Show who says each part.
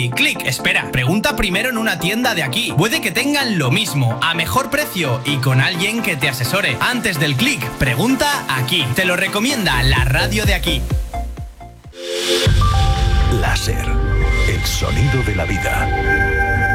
Speaker 1: Y clic, espera, pregunta primero en una tienda de aquí. Puede que tengan lo mismo, a mejor precio y con alguien que te asesore. Antes del clic, pregunta aquí. Te lo recomienda la radio de aquí.
Speaker 2: Láser, el sonido de la vida.